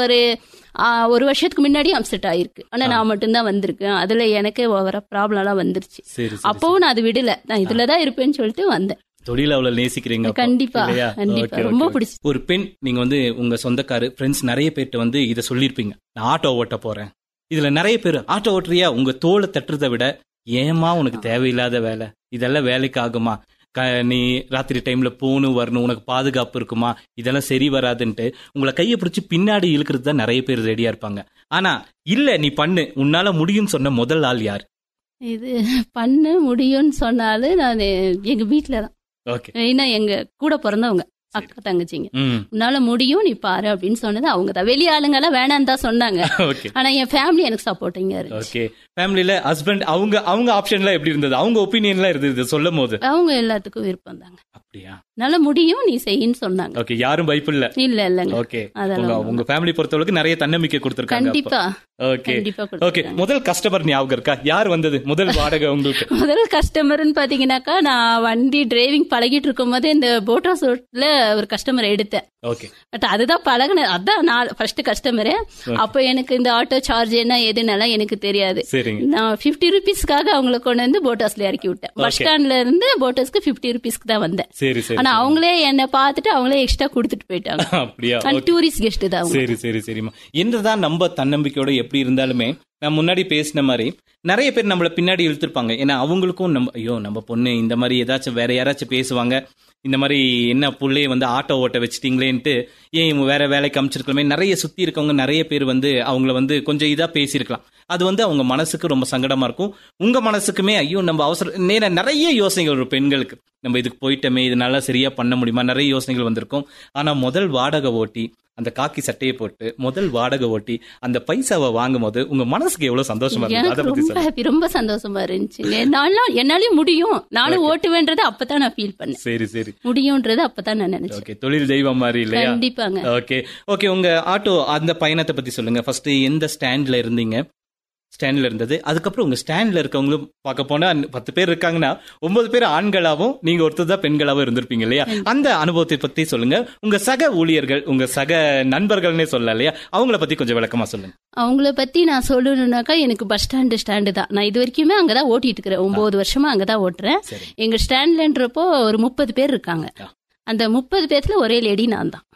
ஒரு வருஷத்துக்கு முன்னாடி அப்செட் ஆயிருக்கு. ஆனா நான் மட்டும்தான் வந்திருக்கேன். அதுல எனக்கு வர ப்ராப்ளம் எல்லாம் வந்துருச்சு. அப்பவும் நான் அது விடல, நான் இதுலதான் இருப்பேன்னு சொல்லிட்டு வந்தேன். தொழில் அவ்வளவு நேசிக்கிறீங்க. கண்டிப்பா கண்டிப்பா, ரொம்ப பிடிச்சி. ஒரு பெண், நீங்க வந்து உங்க சொந்தக்காரு ஃப்ரெண்ட்ஸ் நிறைய பேர்ட்ட வந்து இதை சொல்லிருப்பீங்க, நான் ஆட்டோ ஓட்ட போறேன். இதுல நிறைய பேர் ஆட்டோ ஓட்டுறியா, உங்க தோலை தட்டுறதை விட ஏமா உனக்கு தேவையில்லாத வேலை, இதெல்லாம் வேலைக்கு ஆகுமா, நீ ராத்திரி டைம்ல போகணும் வரணும், உனக்கு பாதுகாப்பு இருக்குமா, இதெல்லாம் சரி வராதுன்ட்டு உங்களை கையை பிடிச்சி பின்னாடி இழுக்கிறது தான் நிறைய பேர் ரெடியா இருப்பாங்க. ஆனா இல்ல நீ பண்ணு, உன்னால முடியும்னு சொன்ன முதல் ஆள் யார்? இது பண்ண முடியும்னு சொன்னாலும் நான் எங்க வீட்டுலதான். ஏன்னா எங்க கூட பிறந்தவங்க அக்கா தங்கச்சிங்க, உன்னால முடியும் நீ பாரு அப்படின்னு சொன்னது அவங்க தான். வெளிய ஆளுங்க எல்லாம் வேணான்னு தான் சொன்னாங்க. ஆனா என் ஃபேமிலி எனக்கு சப்போர்ட்டிங்கா இருக்கு. ஃபேமிலில ஹஸ்பண்ட் அவங்க ஆப்ஷன்லாம் எப்படி இருந்தது, அவங்க ஒபினியன்லாம் இருந்தது சொல்லும் போது? அவங்க எல்லாத்துக்கும் விருப்பம் தாங்க. அப்படியா? நல்ல முடியும் நீ செய்யின்னு சொன்னாங்க. ஓகே, யாரும் பயப்படல? இல்ல இல்லங்க. ஓகே, உங்க ஃபேமிலி பொறுத்தவரைக்கும் நிறைய தன்னம்பிக்கை கொடுத்திருக்காங்க. கண்டிப்பா. Okay okay. முதல் கஸ்டமர் ஞாபகம் இருக்கா? யார் வந்தது முதல் வாடகை உங்களுக்கு? முதல் கஸ்டமர்னு பாத்தீங்கன்னாக்கா, நான் வண்டி டிரைவிங் பழகிட்டு இருக்கும் போது இந்த போட்டோஸ் ரோட்ல ஒரு கஸ்டமர் எடுத்தேன். பட் அதுதான் பழகின, அதான் நான் ஃபர்ஸ்ட் கஸ்டமரு. அப்ப எனக்கு இந்த ஆட்டோ சார்ஜ் என்ன எதுனால எனக்கு தெரியாது. நான் 50 ரூபீஸ்க்காக அவங்களை கொண்டு வந்து போட்டோஸ்ல இறக்கி விட்டேன். பஸ் ஸ்டாண்ட்ல இருந்து போட்டோஸ்க்கு 50 ரூபீஸ்க்கு தான் வந்தேன். ஆனா அவங்களே என்ன பார்த்துட்டு அவங்களே எக்ஸ்ட்ரா கொடுத்துட்டு போயிட்டாங்க. அப்படியா? டூரிஸ்ட் கெஸ்ட் தான். சரி சரி சரிமா. என்னதான் நம்ம தன்னம்பிக்கையோட எப்படி இருந்தாலுமே, நான் முன்னாடி பேசின மாதிரி நிறைய பேர் நம்மள பின்னாடி இழுத்துருப்பாங்க. ஏன்னா அவங்களுக்கும் நம்ம ஐயோ நம்ம பொண்ணு இந்த மாதிரி ஏதாச்சும் வேற யாராச்சும் பேசுவாங்க, இந்த மாதிரி என்ன புள்ளைய வந்து ஆட்டோ ஓட்ட வச்சுட்டீங்களேன்ட்டு, ஏன் வேற வேலைக்கு அமைச்சிருக்கலாமே, நிறைய சுத்தி இருக்கவங்க நிறைய பேர் வந்து அவங்கள வந்து கொஞ்சம் இதா பேசியிருக்கலாம். அது வந்து அவங்க மனசுக்கு ரொம்ப சங்கடமா இருக்கும். உங்க மனசுக்குமே ஐயோ நம்ம அவசரம் நிறைய யோசனைகள் ஒரு பெண்களுக்கு, நம்ம இதுக்கு போயிட்டோமே, இதனால சரியா பண்ண முடியுமா, நிறைய யோசனைகள் வந்திருக்கும். ஆனா முதல் வாடகை ஓட்டி அந்த காக்கி சட்டையை போட்டு முதல் வாடகை ஓட்டி அந்த பைசாவை வாங்கும் போது உங்க மனசுக்கு எவ்வளவு சந்தோஷமா இருந்துச்சு? ரொம்ப சந்தோஷமா இருந்துச்சு. என்னாலும் முடியும், நானும் ஓட்டுவேன்றது அப்பதான் நான் ஃபீல் பண்ணேன். சரி சரி, முடியும்ன்றது அப்பதான் நான் நினைச்சேன். ஓகே, தொழில் தெய்வம் மாதிரி இல்லையா? கண்டிப்பாங்க. Okay okay. உங்க ஆட்டோ அந்த பயணத்தை பத்தி சொல்லுங்க. ஃபர்ஸ்ட் எந்த ஸ்டாண்ட்ல இருந்தீங்க? ஸ்டாண்ட்ல இருந்தது. அதுக்கப்புறம் உங்க ஸ்டாண்ட்ல இருக்கவங்களும் பார்க்க போனா 10 பேர் இருக்காங்கன்னா 9 பேர் ஆண்களாவும் நீங்க ஒருத்தர் தான் பெண்களாவும் இருந்திருப்பீங்க இல்லையா? அந்த அனுபவத்தை பத்தி சொல்லுங்க. உங்க சக ஊழியர்கள், உங்க சக நண்பர்கள்னே சொல்ல இல்லையா, அவங்கள பத்தி கொஞ்சம் விளக்கமா சொல்லுங்க. அவங்கள பத்தி நான் சொல்லணும்னாக்கா, எனக்கு பஸ் ஸ்டாண்டு தான். நான் இது வரைக்குமே அங்கதான் ஓட்டிட்டு இருக்கிறேன். 9 வருஷமா அங்கதான் ஓட்டுறேன். எங்க ஸ்டாண்ட்லன்றப்போ ஒரு 30 பேர் இருக்காங்க. அந்த 30 பேர்ல ஒரே லேடி நான் தான்.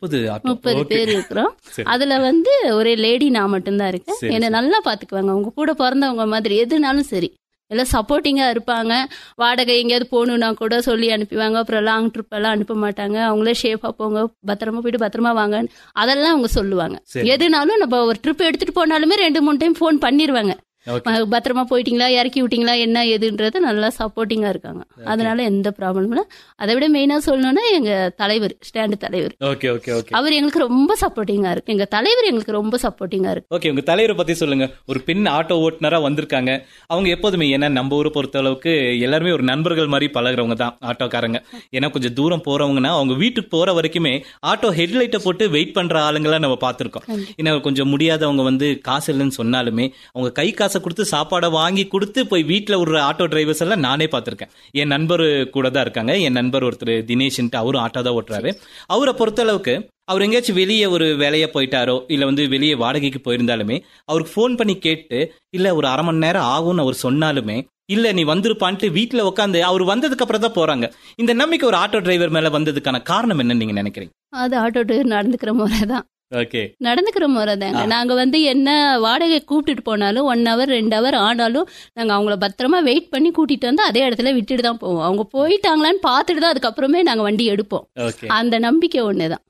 30 பேர் இருக்கிறோம். அதுல வந்து ஒரே லேடி நான் மட்டும்தான் இருக்கேன். என்ன நல்லா பாத்துக்குவாங்க. அவங்க கூட பிறந்தவங்க மாதிரி, எதுனாலும் சரி எல்லாம் சப்போர்ட்டிங்கா இருப்பாங்க. வாடகை எங்கேயாவது போகணும்னா கூட சொல்லி அனுப்பிவாங்க. அப்புறம் லாங் ட்ரிப் எல்லாம் அனுப்ப மாட்டாங்க. அவங்களே ஷேஃபா போங்க, பத்திரமா போயிட்டு பத்திரமா வாங்க, அதெல்லாம் அவங்க சொல்லுவாங்க. எதுனாலும் நம்ம ஒரு ட்ரிப் எடுத்துட்டு போனாலுமே 2-3 டைம் போன் பண்ணிருவாங்க. பத்திரமா போயிட்டீங்களா, இறக்கி விட்டீங்களா, என்ன எதுன்றது நல்லா சப்போர்ட்டிங்கா இருக்காங்க. அதனால எந்த ப்ராப்ளமும் இல்லை. அதை விட மெயினா சொல்லணும்னா எங்க தலைவர், ஸ்டாண்ட் தலைவர், அவர் எங்களுக்கு ரொம்ப சப்போர்ட்டிங்கா இருக்கு. எங்க தலைவர் எங்களுக்கு ரொம்ப சப்போர்ட்டிங்கா இருக்கு. ஓகே, உங்க தலைவரை பத்தி சொல்லுங்க. ஒரு பெண் ஆட்டோ ஓட்டுநரா வந்திருக்காங்க. அவங்க எப்போதுமே, ஏன்னா நம்ம ஊரை பொறுத்த அளவுக்கு எல்லாருமே ஒரு நண்பர்கள் மாதிரி பழகுறவங்க தான் ஆட்டோக்காரங்க. ஏன்னா கொஞ்சம் தூரம் போறவங்கன்னா அவங்க வீட்டுக்கு போற வரைக்குமே ஆட்டோ ஹெட்லைட்டை போட்டு வெயிட் பண்ற ஆளுங்களா நம்ம பார்த்திருக்கோம். ஏன்னா கொஞ்சம் முடியாதவங்க வந்து காசு இல்லைன்னு சொன்னாலுமே அவங்க கை காசு கொடுத்து சாப்பாடை வாங்கி கொடுத்து போய் வீட்டுல ஒரு ஆட்டோ டிரைவர்ஸ் எல்லாம் நானே பார்த்திருக்கேன். என் நண்பர் கூட தான் இருக்காங்க. என் நண்பர் ஒருத்தர் தினேஷ்ன்ட்டு, அவரும் ஆட்டோ தான் ஓட்டுறாரு. அவரை பொறுத்த அளவுக்கு அவர் எங்கேயாச்சும் வெளியே ஒரு வேலையா போயிட்டாரோ இல்ல வந்து வெளியே வாடகைக்கு போயிருந்தாலுமே அவருக்கு போன் பண்ணி கேட்டு, இல்ல ஒரு 1/2 மணி நேரம் ஆகும்னு அவர் சொன்னாலுமே, இல்ல நீ வந்துருப்பான்ட்டு வீட்டுல உட்காந்து அவர் வந்ததுக்கு அப்புறம் தான் போறாங்க. இந்த நம்பிக்கை ஒரு ஆட்டோ டிரைவர் மேல வந்ததுக்கான காரணம் என்னன்னு நீங்க நினைக்கிறீங்க? அது ஆட்டோ டிரைவர் நடந்துக்கிற முறைதான். நடந்துக்கிற முறை தாங்க. நாங்க வந்து என்ன வாடகை கூப்பிட்டு போனாலும் 1 hour 2 hour ஆனாலும் நாங்க அவங்கள பத்திரமா வெயிட் பண்ணி கூட்டிட்டு வந்து அதே இடத்துல விட்டுட்டு தான் போவோம். அவங்க போயிட்டாங்களான்னு பார்த்துட்டு தான் அதுக்கப்புறமே நாங்க வண்டி எடுப்போம். அந்த நம்பிக்கை ஒண்ணுதான்.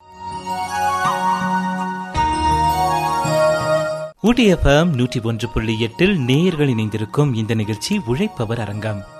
ஊட்டி FM 101.8 நேயர்கள் இணைந்திருக்கும் இந்த நிகழ்ச்சி உழைப்பவர் அரங்கம்.